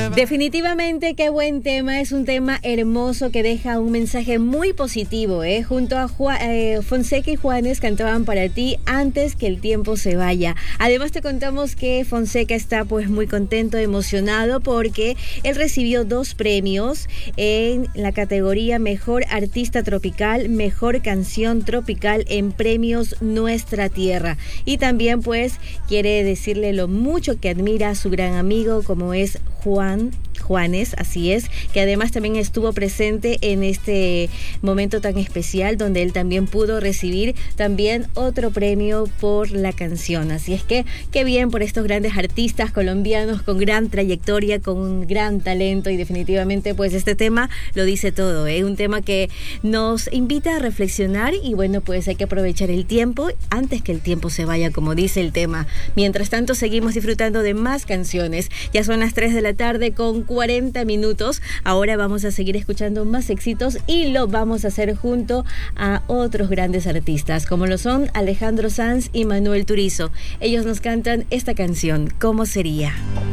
Definitivamente, qué buen tema, es un tema hermoso que deja un mensaje muy positivo, junto a Fonseca y Juanes cantaban Para Ti, Antes que el Tiempo se Vaya. Además te contamos que Fonseca está pues muy contento, emocionado, porque él recibió 2 premios en la categoría Mejor Artista Tropical, Mejor Canción Tropical en Premios Nuestra Tierra. Y también pues quiere decirle lo mucho que admira a su gran amigo como es Juanes, así es, que además también estuvo presente en este momento tan especial donde él también pudo recibir también otro premio por la canción. Así es que qué bien por estos grandes artistas colombianos con gran trayectoria, con un gran talento, y definitivamente pues este tema lo dice todo, un tema que nos invita a reflexionar y bueno, pues hay que aprovechar el tiempo antes que el tiempo se vaya, como dice el tema. Mientras tanto seguimos disfrutando de más canciones. Ya son las 3 de la tarde con 40 minutos. Ahora vamos a seguir escuchando más éxitos y lo vamos a hacer junto a otros grandes artistas, como lo son Alejandro Sanz y Manuel Turizo. Ellos nos cantan esta canción, ¿Cómo sería?